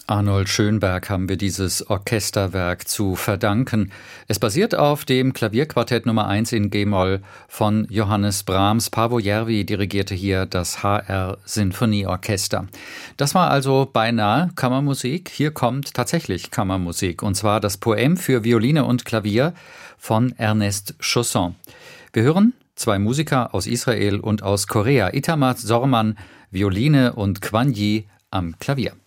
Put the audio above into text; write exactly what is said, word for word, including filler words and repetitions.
Arnold Schönberg haben wir dieses Orchesterwerk zu verdanken. Es basiert auf dem Klavierquartett Nummer eins in G-Moll von Johannes Brahms. Paavo Järvi dirigierte hier das H R-Sinfonieorchester. Das war also beinahe Kammermusik. Hier kommt tatsächlich Kammermusik, und zwar das Poème für Violine und Klavier von Ernest Chausson. Wir hören zwei Musiker aus Israel und aus Korea, Itamar Zorman, Violine, und Kwan Yi am Klavier.